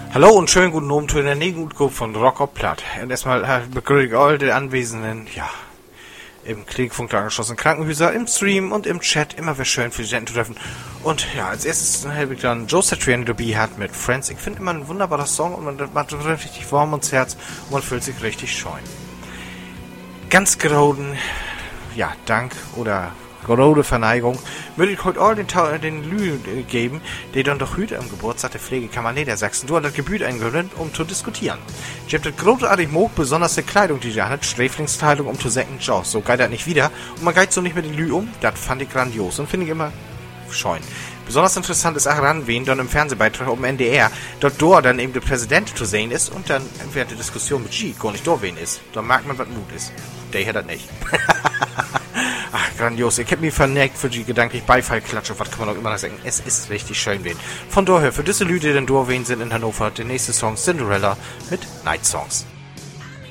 Hallo und schönen guten Abend zu der Negutgruppe von Rock auf Platt. Und erstmal begrüße ich all die Anwesenden, im Klinikfunk der angeschlossenen Krankenhäuser, im Stream und im Chat. Immer wieder schön, viele Studenten zu treffen. Und als erstes habe ich dann Joe Satriani dabei hat mit Friends. Ich finde immer ein wunderbarer Song und man macht richtig warm ums Herz und man fühlt sich richtig schön. Ganz geroden, Dank oder gerode Verneigung, würde ich heute all den Lü geben, die dann doch heute am Geburtstag der Pflegekammer Niedersachsen du an das Gebüt eingewöhnt, um zu diskutieren. Ich hab das großartig mag, besonders die Kleidung, die sie hat, Sträflingskleidung um zu senken, so geht das nicht wieder. Und man geht so nicht mit den Lü um, das fand ich grandios und finde ich immer scheuen. Besonders interessant ist auch ran, wen dann im Fernsehbeitrag um NDR dort dann eben der Präsident zu sehen ist und dann wird die Diskussion mit G gar nicht da wen ist. Dann merkt man, was Mut ist. Der hat das nicht. Ach, grandios. Ich hab mich verneckt für die gedanklich Beifallklatsche. Was kann man auch immer noch sagen? Es ist richtig schön wen. Von daher, für diese Leute, die denn da wen sind in Hannover, der nächste Song Cinderella mit Night Songs.